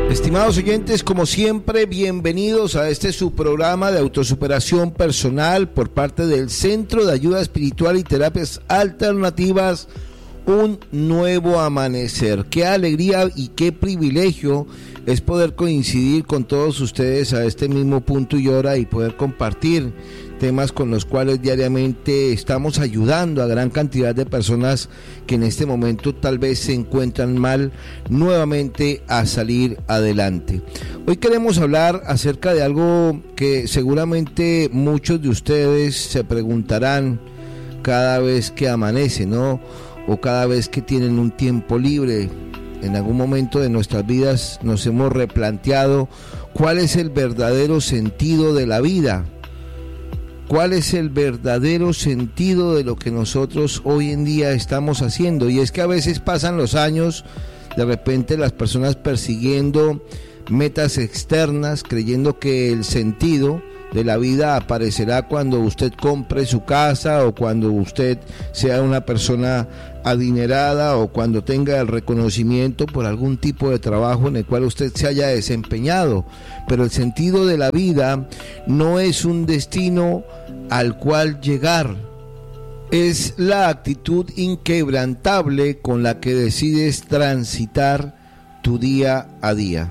Estimados oyentes, como siempre, bienvenidos a este su programa de autosuperación personal por parte del Centro de Ayuda Espiritual y Terapias Alternativas, Un Nuevo Amanecer. Qué alegría y qué privilegio es poder coincidir con todos ustedes a este mismo punto y hora y poder compartir temas con los cuales diariamente estamos ayudando a gran cantidad de personas que en este momento tal vez se encuentran mal nuevamente a salir adelante. Hoy queremos hablar acerca de algo que seguramente muchos de ustedes se preguntarán cada vez que amanece, ¿no? O cada vez que tienen un tiempo libre. En algún momento de nuestras vidas nos hemos replanteado cuál es el verdadero sentido de la vida. ¿Cuál es el verdadero sentido de lo que nosotros hoy en día estamos haciendo? Y es que a veces pasan los años, de repente las personas persiguiendo metas externas, creyendo que el sentido de la vida aparecerá cuando usted compre su casa o cuando usted sea una persona adinerada o cuando tenga el reconocimiento por algún tipo de trabajo en el cual usted se haya desempeñado. Pero el sentido de la vida no es un destino al cual llegar, es la actitud inquebrantable con la que decides transitar tu día a día.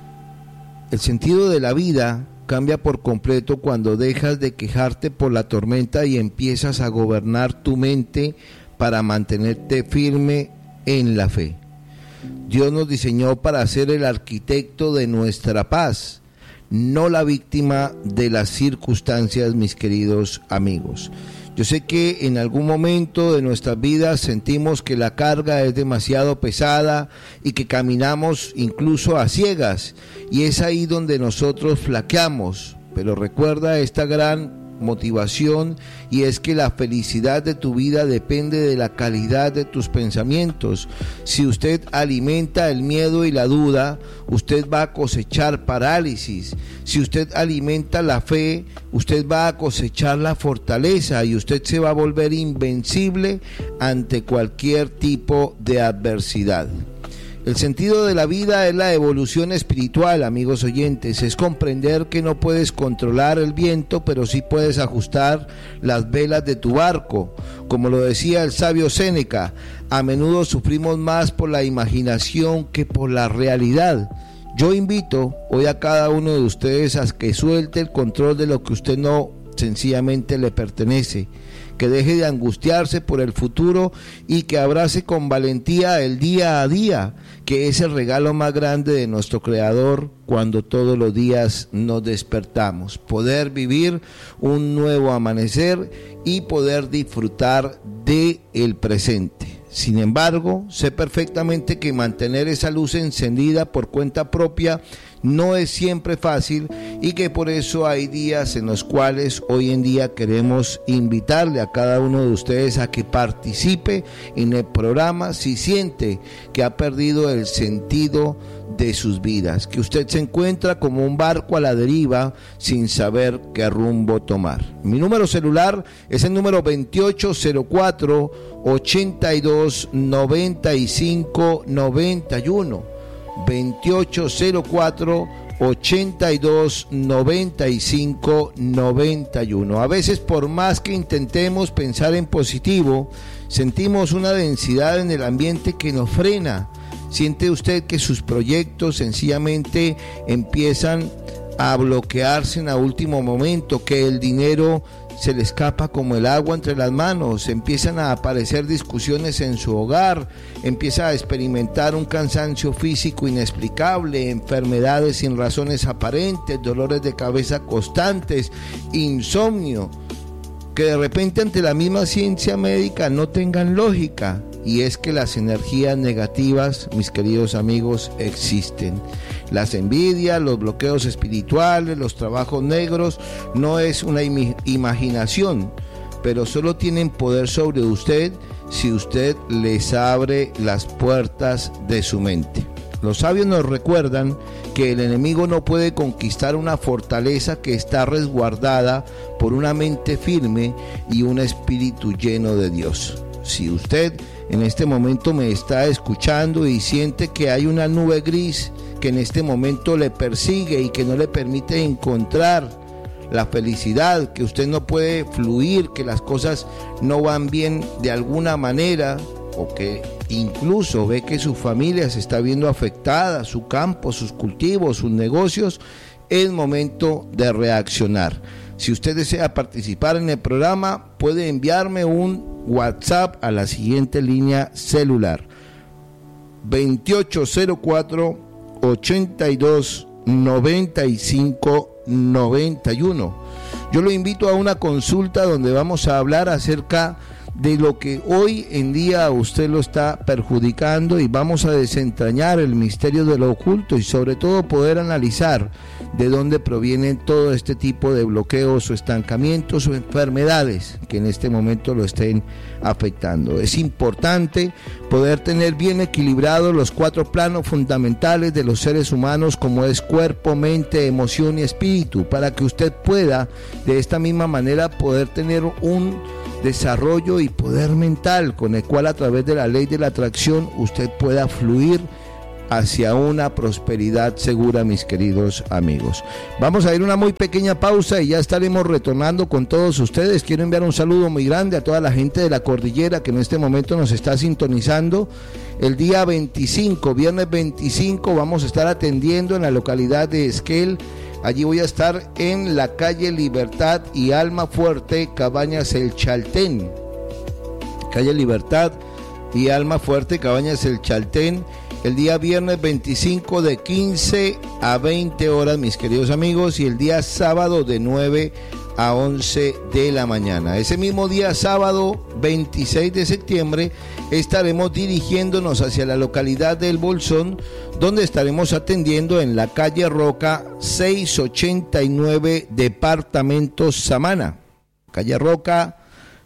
El sentido de la vida cambia por completo cuando dejas de quejarte por la tormenta y empiezas a gobernar tu mente para mantenerte firme en la fe. Dios nos diseñó para ser el arquitecto de nuestra paz, no la víctima de las circunstancias, mis queridos amigos. Yo sé que en algún momento de nuestras vidas sentimos que la carga es demasiado pesada y que caminamos incluso a ciegas, y es ahí donde nosotros flaqueamos. Pero recuerda esta gran motivación, y es que la felicidad de tu vida depende de la calidad de tus pensamientos. Si usted alimenta el miedo y la duda, usted va a cosechar parálisis. Si usted alimenta la fe, usted va a cosechar la fortaleza y usted se va a volver invencible ante cualquier tipo de adversidad. El sentido de la vida es la evolución espiritual, amigos oyentes. Es comprender que no puedes controlar el viento, pero sí puedes ajustar las velas de tu barco. Como lo decía el sabio Séneca, a menudo sufrimos más por la imaginación que por la realidad. Yo invito hoy a cada uno de ustedes a que suelte el control de lo que usted no sencillamente le pertenece, que deje de angustiarse por el futuro y que abrace con valentía el día a día, que es el regalo más grande de nuestro Creador cuando todos los días nos despertamos. Poder vivir un nuevo amanecer y poder disfrutar del presente. Sin embargo, sé perfectamente que mantener esa luz encendida por cuenta propia no es siempre fácil y que por eso hay días en los cuales hoy en día queremos invitarle a cada uno de ustedes a que participe en el programa si siente que ha perdido el sentido de sus vidas, que usted se encuentra como un barco a la deriva sin saber qué rumbo tomar. Mi número celular es el número 2804-8295-91, 2804-8295-91. A veces, por más que intentemos pensar en positivo, sentimos una densidad en el ambiente que nos frena. ¿Siente usted que sus proyectos sencillamente empiezan a bloquearse en el último momento, que el dinero se le escapa como el agua entre las manos, empiezan a aparecer discusiones en su hogar, empieza a experimentar un cansancio físico inexplicable, enfermedades sin razones aparentes, dolores de cabeza constantes, insomnio, que de repente ante la misma ciencia médica no tengan lógica? Y es que las energías negativas, mis queridos amigos, existen. Las envidias, los bloqueos espirituales, los trabajos negros, no es una imaginación, pero solo tienen poder sobre usted si usted les abre las puertas de su mente. Los sabios nos recuerdan que el enemigo no puede conquistar una fortaleza que está resguardada por una mente firme y un espíritu lleno de Dios. Si usted en este momento me está escuchando y siente que hay una nube gris que en este momento le persigue y que no le permite encontrar la felicidad, que usted no puede fluir, que las cosas no van bien de alguna manera, o que incluso ve que su familia se está viendo afectada, su campo, sus cultivos, sus negocios, es momento de reaccionar. Si usted desea participar en el programa, puede enviarme un WhatsApp a la siguiente línea celular: 2804 82 95 91. Yo lo invito a una consulta donde vamos a hablar acerca de lo que hoy en día a usted lo está perjudicando, y vamos a desentrañar el misterio de lo oculto y sobre todo poder analizar de dónde provienen todo este tipo de bloqueos o estancamientos o enfermedades que en este momento lo estén afectando. Es importante poder tener bien equilibrados los 4 planos fundamentales de los seres humanos, como es cuerpo, mente, emoción y espíritu, para que usted pueda de esta misma manera poder tener un desarrollo y poder mental con el cual, a través de la ley de la atracción, usted pueda fluir hacia una prosperidad segura, mis queridos amigos. Vamos a ir a una muy pequeña pausa y ya estaremos retornando con todos ustedes. Quiero enviar un saludo muy grande a toda la gente de la cordillera que en este momento nos está sintonizando. El día 25, viernes 25, vamos a estar atendiendo en la localidad de Esquel. Allí voy a estar en la calle Libertad y Almafuerte, Cabañas El Chaltén. Calle Libertad y Almafuerte, Cabañas El Chaltén. El día viernes 25 de 15 a 20 horas, mis queridos amigos, y el día sábado de 9 a 11 de la mañana. Ese mismo día sábado 26 de septiembre estaremos dirigiéndonos hacia la localidad del Bolsón, donde estaremos atendiendo en la calle Roca 689, departamento Samana. Calle Roca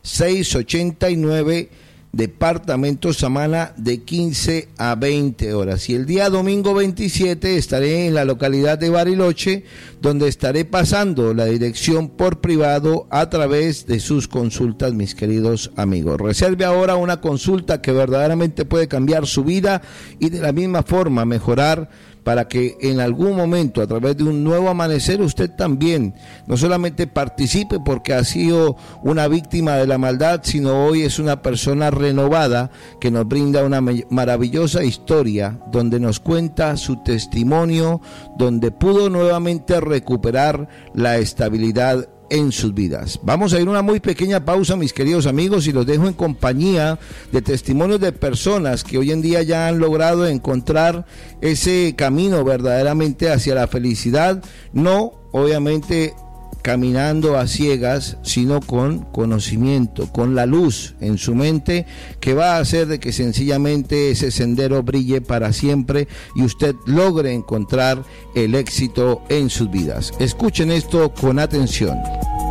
689, departamento Samana, de 15 a 20 horas. Y el día domingo 27 estaré en la localidad de Bariloche, donde estaré pasando la dirección por privado a través de sus consultas, mis queridos amigos. Reserve ahora una consulta que verdaderamente puede cambiar su vida y de la misma forma mejorar, para que en algún momento, a través de un nuevo amanecer, usted también no solamente participe porque ha sido una víctima de la maldad, sino hoy es una persona renovada que nos brinda una maravillosa historia donde nos cuenta su testimonio, donde pudo nuevamente recuperar la estabilidad en sus vidas. Vamos a ir a una muy pequeña pausa, mis queridos amigos, y los dejo en compañía de testimonios de personas que hoy en día ya han logrado encontrar ese camino verdaderamente hacia la felicidad, no obviamente caminando a ciegas, sino con conocimiento, con la luz en su mente, que va a hacer de que sencillamente ese sendero brille para siempre y usted logre encontrar el éxito en sus vidas. Escuchen esto con atención.